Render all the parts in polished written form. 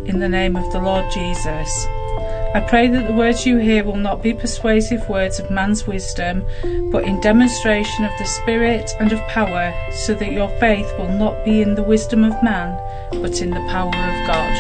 in the name of the Lord Jesus. I pray that the words you hear will not be persuasive words of man's wisdom, but in demonstration of the Spirit and of power, so that your faith will not be in the wisdom of man, but in the power of God.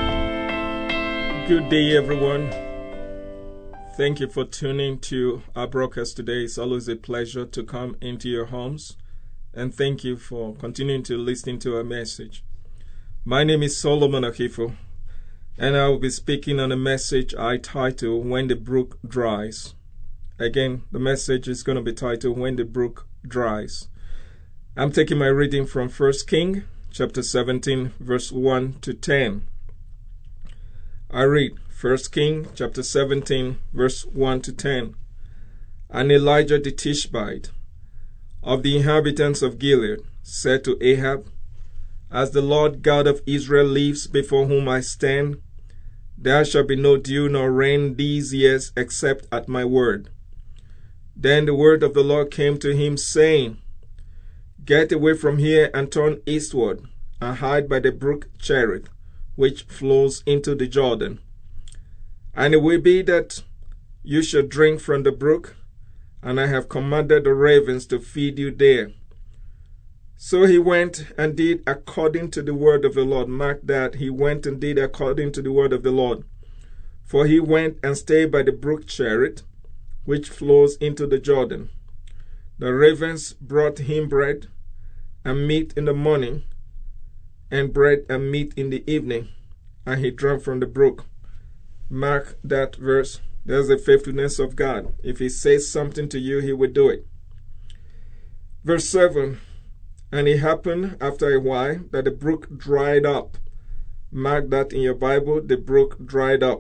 Good day, everyone. Thank you for tuning to our broadcast today. It's always a pleasure to come into your homes, and thank you for continuing to listen to our message. My name is Solomon Akifo, and I will be speaking on a message I titled When the Brook Dries. Again, the message is going to be titled When the Brook Dries. I'm taking my reading from 1 Kings chapter 17, verse 1 to 10. I read 1 Kings chapter 17, verse 1 to 10. And Elijah the Tishbite of the inhabitants of Gilead said to Ahab, As the Lord God of Israel lives, before whom I stand, there shall be no dew nor rain these years except at my word. Then the word of the Lord came to him, saying, Get away from here and turn eastward, and hide by the brook Cherith, which flows into the Jordan. And it will be that you shall drink from the brook, and I have commanded the ravens to feed you there. So he went and did according to the word of the Lord. Mark that, he went and did according to the word of the Lord. For he went and stayed by the brook Cherith, which flows into the Jordan. The ravens brought him bread and meat in the morning, and bread and meat in the evening, and he drank from the brook. Mark that verse. There's the faithfulness of God. If he says something to you, he will do it. Verse 7. And it happened after a while that the brook dried up. Mark that in your Bible, the brook dried up,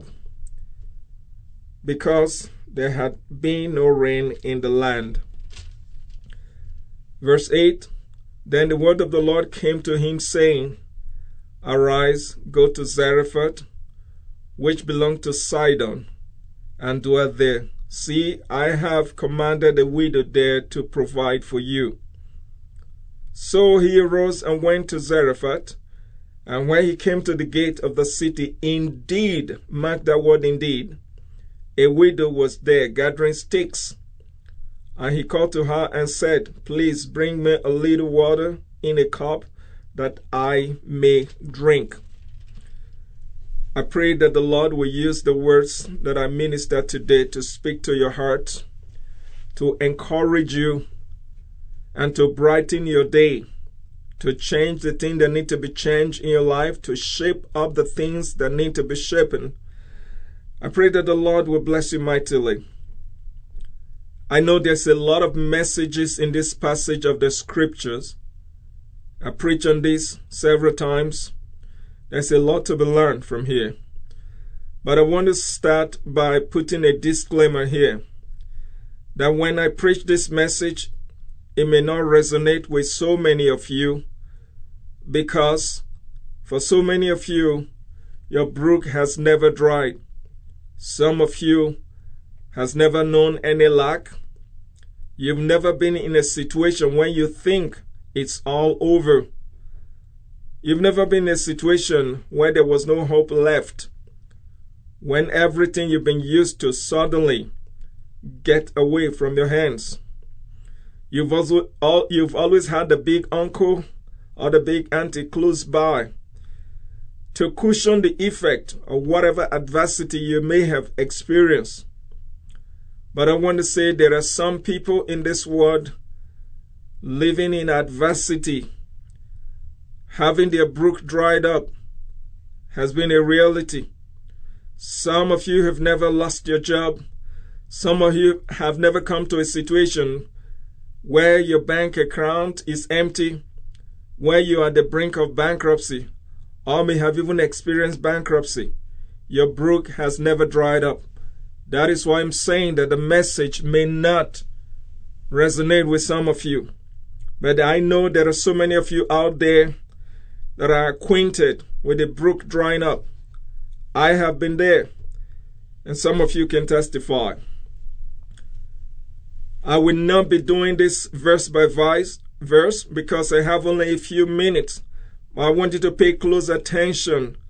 because there had been no rain in the land. Verse 8. Then the word of the Lord came to him, saying, Arise, go to Zarephath, which belonged to Sidon, and dwell there. See, I have commanded a widow there to provide for you. So he arose and went to Zarephath, and when he came to the gate of the city, indeed, mark that word indeed, a widow was there gathering sticks. And he called to her and said, Please bring me a little water in a cup, that I may drink. I pray that the Lord will use the words that I minister today to speak to your heart, to encourage you, and to brighten your day, to change the things that need to be changed in your life, to shape up the things that need to be shapen. I pray that the Lord will bless you mightily. I know there's a lot of messages in this passage of the scriptures. I preach on this several times. There's a lot to be learned from here. But I want to start by putting a disclaimer here, that when I preach this message, it may not resonate with so many of you, because for so many of you, your brook has never dried. Some of you has never known any lack. You've never been in a situation when you think it's all over. You've never been in a situation where there was no hope left, when everything you've been used to suddenly get away from your hands. You've always had the big uncle or the big auntie close by to cushion the effect of whatever adversity you may have experienced. But I want to say there are some people in this world living in adversity. Having their brook dried up has been a reality. Some of you have never lost your job. Some of you have never come to a situation where your bank account is empty, where you are at the brink of bankruptcy, or may have even experienced bankruptcy. Your brook has never dried up. That is why I'm saying that the message may not resonate with some of you. But I know there are so many of you out there that are acquainted with the brook drying up. I have been there, and some of you can testify. I will not be doing this verse by verse because I have only a few minutes. But I want you to pay close attention